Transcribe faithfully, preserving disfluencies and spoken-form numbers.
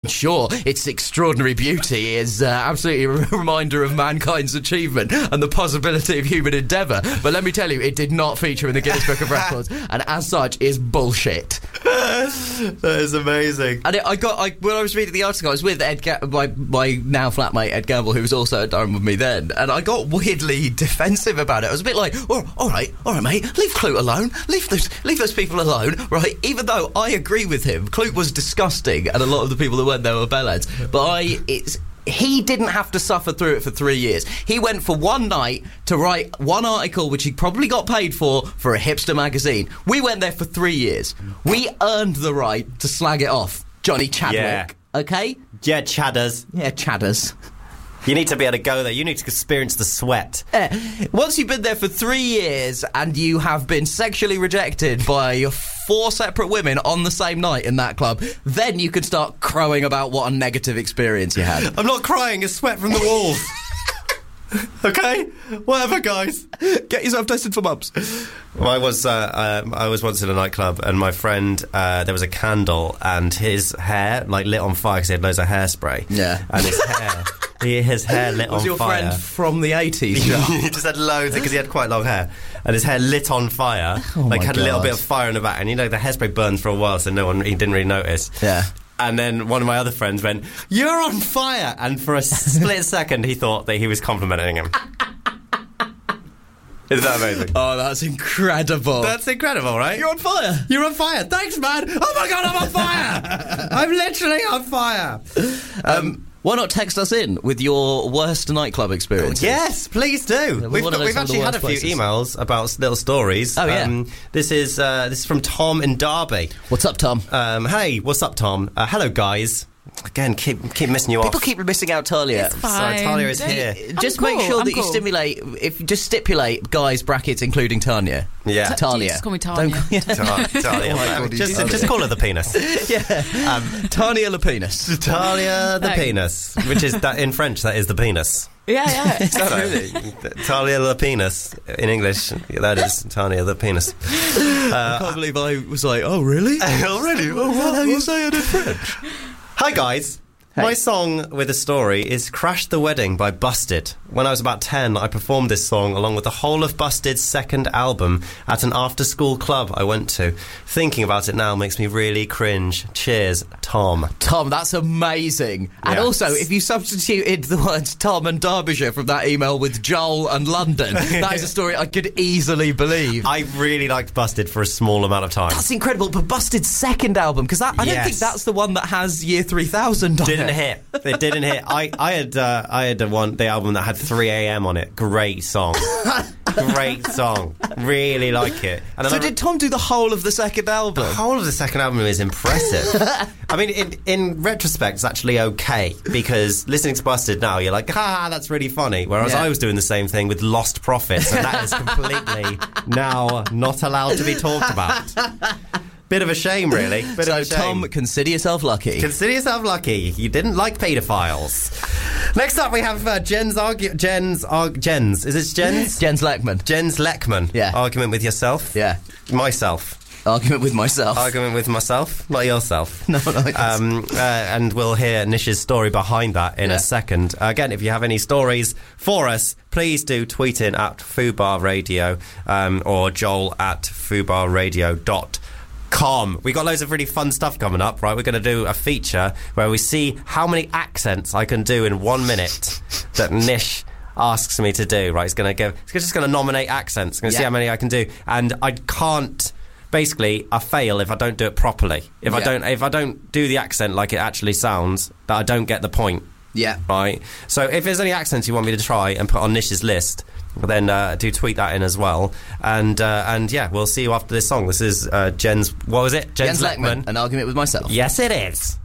sure, its extraordinary beauty is uh, absolutely a reminder of mankind's achievement and the possibility of human endeavour. But let me tell you, it did not feature in the Guinness Book of Records, and as such is bullshit. That is amazing. And it, I got I, when I was reading the article, I was with Ed, Ga- my my now flatmate Ed Gamble, who was also at Durham with me then, and I got weirdly defensive about it. I was a bit like, oh, all right, all right, mate, leave Clute alone, leave those leave those people alone, right? Even though I agree with him, Clute was disgusting, and a lot of the people that went there were bellheads. But I, it's. He didn't have to suffer through it for three years. He went for one night to write one article, which he probably got paid for, for a hipster magazine. We went there for three years. We earned the right to slag it off, Johnny Chadwick. Yeah. Okay? Yeah, chadders. Yeah, chadders. You need to be able to go there. You need to experience the sweat. Uh, once you've been there for three years and you have been sexually rejected by four separate women on the same night in that club, then you can start crowing about what a negative experience you had. I'm not crying, it's sweat from the walls. Okay? Whatever, guys. Get yourself tested for mumps. Well, I was uh, uh, I was once in a nightclub, and my friend, uh, there was a candle, and his hair, like, lit on fire because he had loads of hairspray. Yeah. And his hair, he, his hair lit was on your fire. friend from the eighties? He just had loads, because he had quite long hair. And his hair lit on fire. Oh like, my had a little God. bit of fire in the back. And, you know, the hairspray burns for a while, so no one, he didn't really notice. Yeah. And then one of my other friends went, "You're on fire!" And for a split second, he thought that he was complimenting him. Is that amazing? Oh, that's incredible. That's incredible, right? You're on fire. You're on fire. Thanks, man. Oh, my God, I'm on fire. I'm literally on fire. Um, why not text us in with your worst nightclub experience? Yes, please do. we We've, wanna got, know we've some of the actually had a worst few places. emails about little stories. Oh, yeah. Um, this is uh, this is from Tom in Derby. What's up, Tom? Um, hey, what's up, Tom? Uh, hello, guys. Again, keep keep missing you People off. keep missing out, Talia. It's fine. So Talia is Don't- here. Just I'm make cool, sure I'm that you cool. stimulate. If just stipulate guys brackets including Tanya. Yeah. T- Talia. Just call me Tanya. Don't- yeah. Ta- Talia. Oh my God, just, he's just call her the penis. yeah. Um, Tanya Lapinus. Talia the No. penis, which is that in French. That is the penis. Yeah, yeah. So, Talia the penis in English. That is Talia the penis. I can't believe I was like, oh really? Already? Oh, what how you say it in French? Hi guys. Hey. My song with a story is Crash the Wedding by Busted. When I was about ten, I performed this song along with the whole of Busted's second album at an after-school club I went to. Thinking about it now makes me really cringe. Cheers, Tom. Tom, that's amazing. And Yes. also, if you substituted the words Tom and Derbyshire from that email with Joel and London, that is a story I could easily believe. I really liked Busted for a small amount of time. That's incredible. But Busted's second album, because I don't Yes. think that's the one that has Year three thousand on Didn't it. hit. It didn't hit. I, I had uh, I had the one the album that had three a.m. on it. Great song. Great song. Really like it. And So then I- did Tom do the whole of the second album? The whole of the second album is impressive. I mean, in, in retrospect, it's actually okay, because listening to Busted now, you're like, ah, that's really funny. Whereas Yeah. I was doing the same thing with Lost Prophets, and that is completely now not allowed to be talked about. Bit of a shame, really. Bit So of a shame. Tom, consider yourself lucky. Consider yourself lucky. You didn't like paedophiles. Next up, we have uh, Jen's argu- Jen's arg- Jen's. Is it Jen's? Jens Leckman. Jen's Leckman. Yeah. Argument with yourself. Yeah. Myself. Argument with myself. Argument with myself, not yourself. No, no, it's- Um, uh, and we'll hear Nish's story behind that in Yeah. a second. Uh, again, if you have any stories for us, please do tweet in at Fubar Radio um, or Joel at fubar radio dot com. We got loads of really fun stuff coming up, right? We're going to do a feature where we see how many accents I can do in one minute that Nish asks me to do, right? He's going to give, he's just going to nominate accents. Going to see Yeah. how many I can do. And I can't... Basically, I fail if I don't do it properly. If I Yeah. don't, if I don't do the accent like it actually sounds, that I don't get the point, Yeah. right? So, if there's any accents you want me to try and put on Nish's list, then uh, do tweet that in as well. And uh, and yeah, we'll see you after this song. This is uh, Jen's. What was it? Jens Leckman. An argument with myself. Yes, it is.